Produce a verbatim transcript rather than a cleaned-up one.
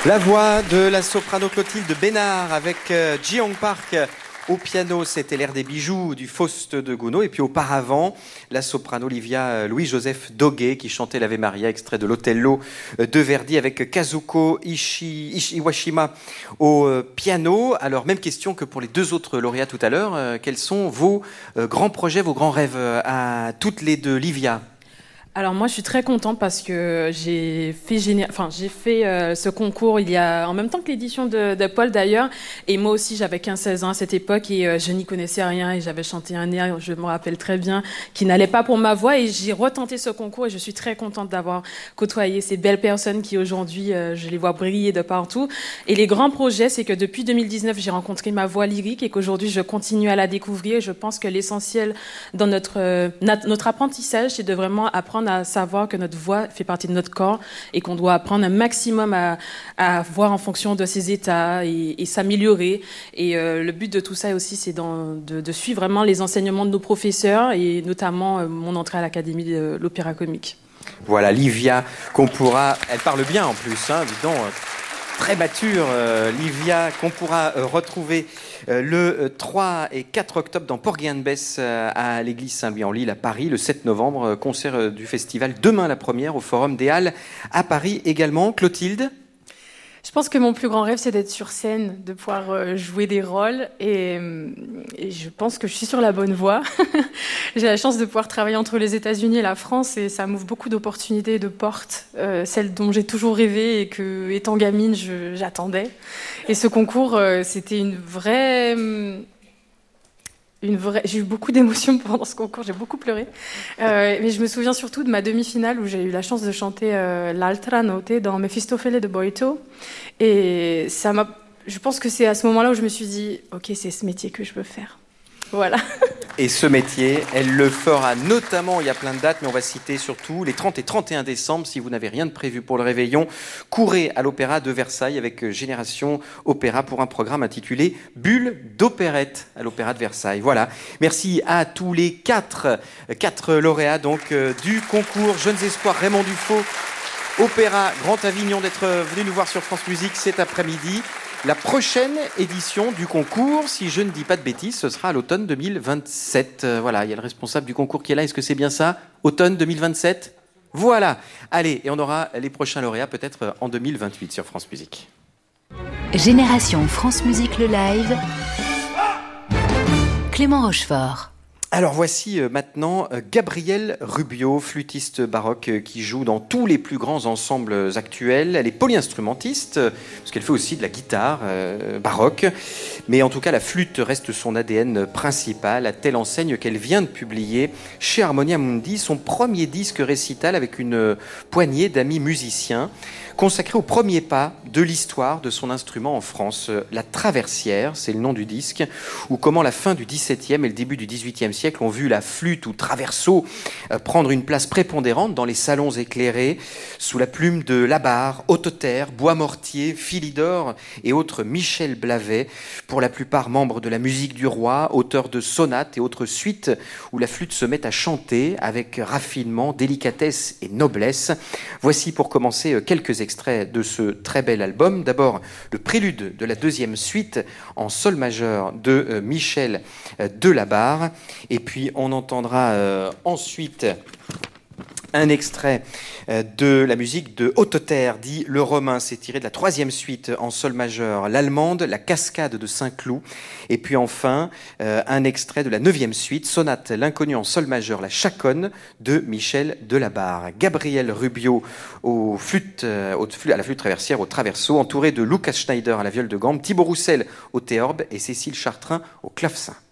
La voix de la soprano Clotilde Bénard avec euh, Ji-Hong Park au piano, c'était l'air des bijoux du Faust de Gounod. Et puis auparavant, la soprano Olivia Louis-Joseph Doguet qui chantait l'Ave Maria, extrait de l'Othello de Verdi avec Kazuko Ishi, Ishi, Iwashima au euh, piano. Alors même question que pour les deux autres lauréats tout à l'heure. Euh, quels sont vos euh, grands projets, vos grands rêves euh, à toutes les deux, Livia? Alors moi je suis très contente parce que j'ai fait géné... enfin j'ai fait euh, ce concours il y a en même temps que l'édition de, de Paul d'ailleurs, et moi aussi j'avais quinze seize ans à cette époque et euh, je n'y connaissais rien et j'avais chanté un air, je me rappelle très bien, qui n'allait pas pour ma voix, et j'ai retenté ce concours et je suis très contente d'avoir côtoyé ces belles personnes qui aujourd'hui euh, je les vois briller de partout. Et les grands projets, c'est que depuis deux mille dix-neuf j'ai rencontré ma voix lyrique et qu'aujourd'hui je continue à la découvrir. Et je pense que l'essentiel dans notre euh, notre apprentissage, c'est de vraiment apprendre à savoir que notre voix fait partie de notre corps et qu'on doit apprendre un maximum à, à voir en fonction de ses états et, et s'améliorer. Et euh, le but de tout ça aussi, c'est dans, de, de suivre vraiment les enseignements de nos professeurs et notamment euh, mon entrée à l'Académie de l'Opéra Comique. Voilà, Livia, qu'on pourra... Elle parle bien en plus, hein, dis donc, très mature, euh, Livia, qu'on pourra euh, retrouver euh, le trois et quatre octobre dans Port-Guéhan-de-Besse euh, à l'église Saint-Louis-en-Lille à Paris, le sept novembre, euh, concert euh, du festival Demain la première au Forum des Halles à Paris également. Clotilde? Je pense que mon plus grand rêve, c'est d'être sur scène, de pouvoir jouer des rôles, et, et je pense que je suis sur la bonne voie. J'ai la chance de pouvoir travailler entre les États-Unis et la France, et ça m'ouvre beaucoup d'opportunités et de portes, euh, celles dont j'ai toujours rêvé et que, étant gamine, je, j'attendais. Et ce concours, euh, c'était une vraie... Une vraie... J'ai eu beaucoup d'émotions pendant ce concours, j'ai beaucoup pleuré. Euh, mais je me souviens surtout de ma demi-finale où j'ai eu la chance de chanter euh, l'Altra Note dans Mefistofele de Boito. Et ça m'a... je pense que c'est à ce moment-là où je me suis dit « Ok, c'est ce métier que je veux faire ». Voilà. Et ce métier, elle le fera notamment, il y a plein de dates, mais on va citer surtout les trente et trente et un décembre. Si vous n'avez rien de prévu pour le réveillon, courez à l'Opéra de Versailles avec Génération Opéra pour un programme intitulé Bulle d'opérette à l'Opéra de Versailles. Voilà. Merci à tous les quatre, quatre lauréats donc euh, du concours Jeunes Espoirs Raymond Dufaux, Opéra Grand Avignon, d'être venus nous voir sur France Musique cet après-midi. La prochaine édition du concours, si je ne dis pas de bêtises, ce sera à l'automne deux mille vingt-sept. Euh, voilà, il y a le responsable du concours qui est là. Est-ce que c'est bien ça? Automne deux mille vingt-sept? Voilà. Allez, et on aura les prochains lauréats peut-être en deux mille vingt-huit sur France Musique. Génération France Musique le live. Clément Rochefort. Alors voici maintenant Gabrielle Rubio, flûtiste baroque qui joue dans tous les plus grands ensembles actuels. Elle est polyinstrumentiste, parce qu'elle fait aussi de la guitare euh, baroque. Mais en tout cas, la flûte reste son A D N principal, à telle enseigne qu'elle vient de publier chez Harmonia Mundi son premier disque récital avec une poignée d'amis musiciens, consacré au premier pas de l'histoire de son instrument en France. La Traversière, c'est le nom du disque, ou comment la fin du dix-septième et le début du dix-huitième siècle ont vu la flûte ou traverso prendre une place prépondérante dans les salons éclairés, sous la plume de Labarre, Hauteterre, Bois-Mortier, Philidor et autres Michel Blavet, pour la plupart membres de la musique du roi, auteurs de sonates et autres suites où la flûte se met à chanter avec raffinement, délicatesse et noblesse. Voici pour commencer quelques extraits de ce très bel album. D'abord, le prélude de la deuxième suite en sol majeur de euh, Michel euh, Delabarre. Et puis, on entendra euh, ensuite un extrait euh, de la musique de Hauteterre, dit Le Romain. C'est tiré de la troisième suite en sol majeur, l'Allemande, la Cascade de Saint-Cloud. Et puis enfin, euh, un extrait de la neuvième suite, sonate L'Inconnu en sol majeur, la Chaconne de Michel Delabarre. Gabrielle Rubio au flûte, euh, au, à la flûte traversière, au traverso, entouré de Lucas Schneider à la viole de gambe, Thibaut Roussel au théorbe et Cécile Chartrain au clavecin.